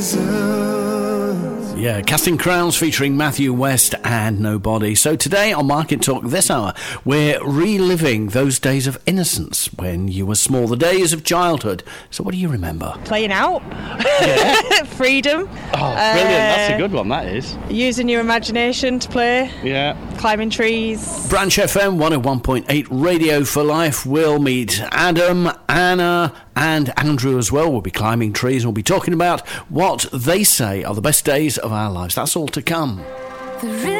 Yeah, Casting Crowns featuring Matthew West and Nobody. So today on Market Talk this hour, we're reliving those days of innocence when you were small, the days of childhood. So what do you remember? Playing out. Yeah. Freedom. Oh, brilliant. That's a good one, that is. Using your imagination to play. Yeah. Climbing trees. Branch FM 101.8 Radio for Life. We'll meet Adam, Anna and Andrew as well. We'll be climbing trees and we'll be talking about what they say are the best days of our lives. That's all to come.